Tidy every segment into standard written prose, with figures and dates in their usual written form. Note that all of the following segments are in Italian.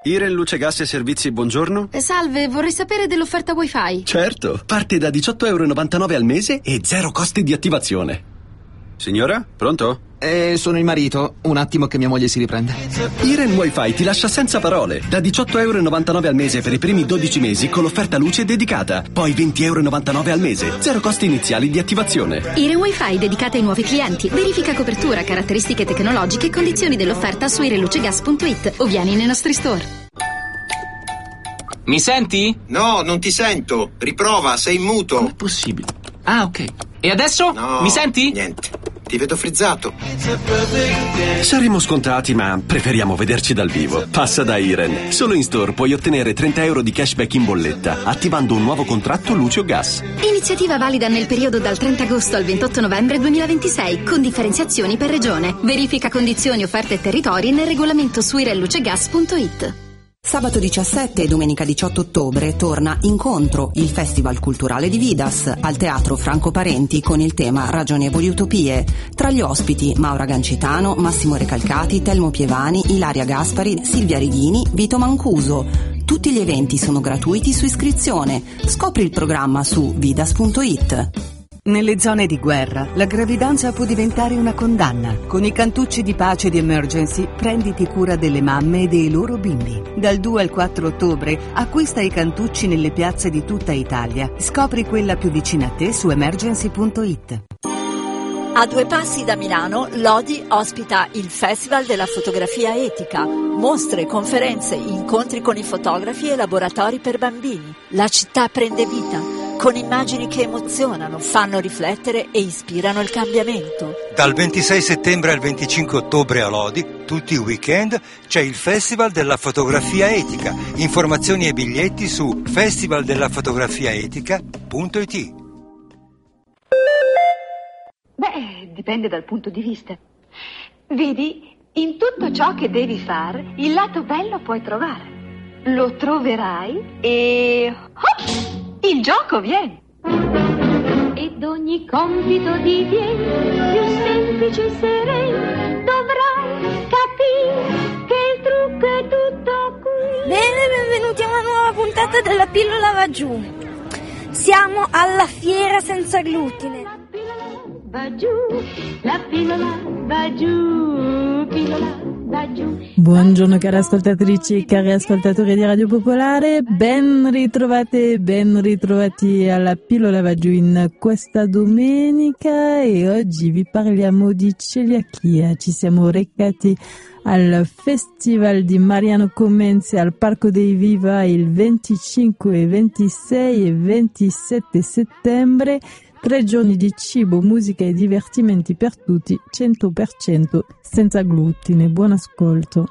Iren Luce Gas e Servizi, buongiorno. Salve, vorrei sapere dell'offerta Wi-Fi. Certo, parte da €18,99 al mese e 0 costi di attivazione. Signora, pronto? Sono il marito, un attimo che mia moglie si riprende. Iren Wi-Fi ti lascia senza parole. Da €18,99 al mese per i primi 12 mesi con l'offerta luce dedicata. Poi €20,99 al mese, 0 costi iniziali di attivazione. Iren Wi-Fi dedicata ai nuovi clienti. Verifica copertura, caratteristiche tecnologiche e condizioni dell'offerta su irenlucegas.it o vieni nei nostri store. Mi senti? No, non ti sento. Riprova, sei in muto. Com'è possibile? Ah, ok. E adesso? No, Mi senti? Niente. Ti vedo frizzato. Saremmo scontati, ma preferiamo vederci dal vivo. Passa da Iren. Solo in store puoi ottenere €30 di cashback in bolletta, attivando un nuovo contratto luce o gas. Iniziativa valida nel periodo dal 30 agosto al 28 novembre 2026, con differenziazioni per regione. Verifica condizioni, offerte e territori nel regolamento su irenlucegas.it. Sabato 17 e domenica 18 ottobre torna Incontro, il festival culturale di Vidas, al Teatro Franco Parenti con il tema Ragionevoli Utopie. Tra gli ospiti Maura Gancitano, Massimo Recalcati, Telmo Pievani, Ilaria Gaspari, Silvia Righini, Vito Mancuso. Tutti gli eventi sono gratuiti su iscrizione. Scopri il programma su vidas.it. Nelle zone di guerra, la gravidanza può diventare una condanna. Con i cantucci di pace di Emergency, prenditi cura delle mamme e dei loro bimbi. Dal 2 al 4 ottobre, acquista i cantucci nelle piazze di tutta Italia. Scopri quella più vicina a te su emergency.it. A 2 passi da Milano, Lodi ospita il Festival della Fotografia Etica. Mostre, conferenze, incontri con i fotografi e laboratori per bambini. La città prende vita, con immagini che emozionano, fanno riflettere e ispirano il cambiamento. Dal 26 settembre al 25 ottobre a Lodi, tutti i weekend, c'è il Festival della Fotografia Etica. Informazioni e biglietti su festivaldellafotografiaetica.it. Beh, dipende dal punto di vista. Vedi, in tutto ciò che devi fare, il lato bello puoi trovare. Lo troverai e... il gioco viene. Ed ogni compito diviene più semplice e sereno. Dovrai capire che il trucco è tutto qui. Bene, benvenuti a una nuova puntata della pillola va giù. Siamo alla fiera senza glutine. La pillola va giù, la pillola va giù, pillola va giù. Buongiorno cari ascoltatrici e cari ascoltatori di Radio Popolare, ben ritrovate e ben ritrovati alla pillola va giù in questa domenica e oggi vi parliamo di celiachia. Ci siamo recati al Festival di Mariano Comenzi al Parco dei Viva il 25, 26 e 27 settembre. 3 giorni di cibo, musica e divertimenti per tutti, 100% senza glutine. Buon ascolto.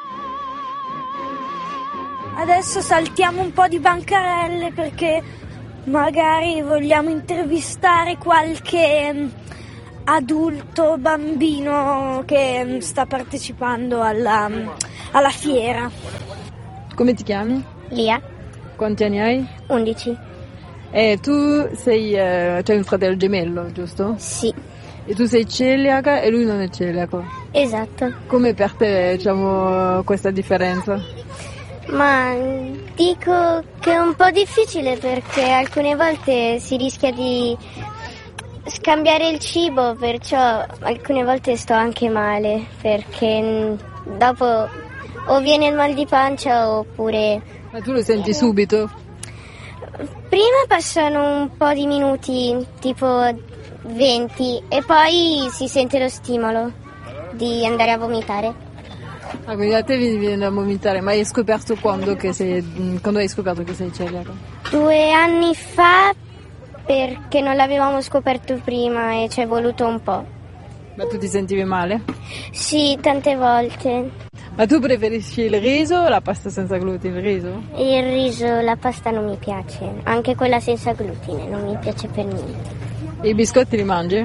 Adesso saltiamo un po' di bancarelle perché magari vogliamo intervistare qualche adulto, bambino che sta partecipando alla fiera. Come ti chiami? Lia. Quanti anni hai? 11. E tu c'hai un fratello gemello, giusto? Sì. E tu sei celiaca e lui non è celiaco? Esatto. Come per te, diciamo, questa differenza? Ma dico che è un po' difficile perché alcune volte si rischia di scambiare il cibo, perciò alcune volte sto anche male perché dopo o viene il mal di pancia oppure... Ma tu lo senti subito? Prima passano un po' di minuti, tipo 20, e poi si sente lo stimolo di andare a vomitare. Ah, quindi a te viene da vomitare, ma hai scoperto quando hai scoperto che sei celiaca? 2 anni fa, perché non l'avevamo scoperto prima e ci è voluto un po'. Ma tu ti sentivi male? Sì, tante volte. Ma tu preferisci il riso o la pasta senza glutine? Il riso? Il riso, la pasta non mi piace, anche quella senza glutine non mi piace per niente. E i biscotti li mangi?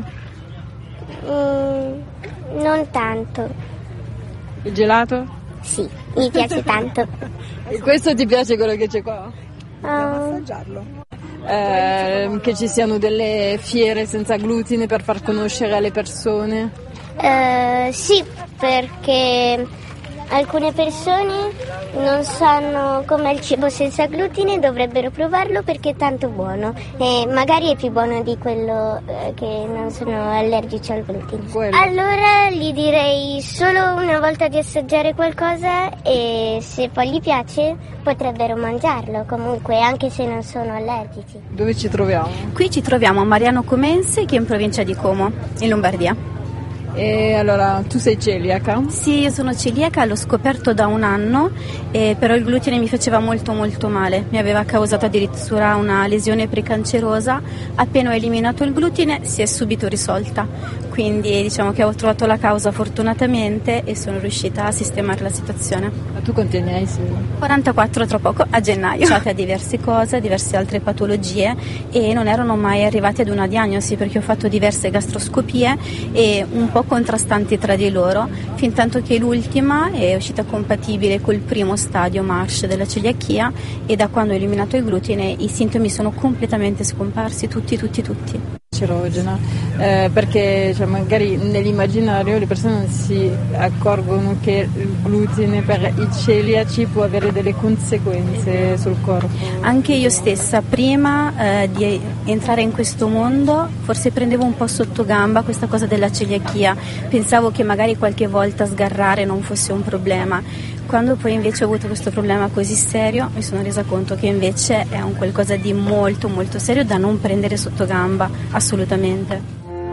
Non tanto. Il gelato? Sì, mi piace tanto. E questo ti piace quello che c'è qua? Assaggiarlo. Che ci siano delle fiere senza glutine per far conoscere alle persone? Sì, perché alcune persone non sanno com'è il cibo senza glutine, dovrebbero provarlo perché è tanto buono e magari è più buono di quello che non sono allergici al glutine. Allora gli direi solo una volta di assaggiare qualcosa e se poi gli piace potrebbero mangiarlo comunque, anche se non sono allergici. Dove ci troviamo? Qui ci troviamo a Mariano Comense, che è in provincia di Como, in Lombardia. E allora, tu sei celiaca? Sì, io sono celiaca, l'ho scoperto da un anno, però il glutine mi faceva molto molto male, mi aveva causato addirittura una lesione precancerosa. Appena ho eliminato il glutine si è subito risolta, quindi diciamo che ho trovato la causa fortunatamente e sono riuscita a sistemare la situazione. Ma tu quanti anni hai? 44 tra poco, a gennaio. Ho fatto diverse cose, diverse altre patologie e non erano mai arrivati ad una diagnosi perché ho fatto diverse gastroscopie e un po' contrastanti tra di loro, fin tanto che l'ultima è uscita compatibile col primo stadio MASH della celiachia e da quando ho eliminato il glutine i sintomi sono completamente scomparsi, tutti. Cancerogena, perché magari nell'immaginario le persone non si accorgono che il glutine per i celiaci può avere delle conseguenze sul corpo. Anche io stessa prima di entrare in questo mondo forse prendevo un po' sotto gamba questa cosa della celiachia, pensavo che magari qualche volta sgarrare non fosse un problema. Quando poi invece ho avuto questo problema così serio mi sono resa conto che invece è un qualcosa di molto molto serio da non prendere sotto gamba, assolutamente.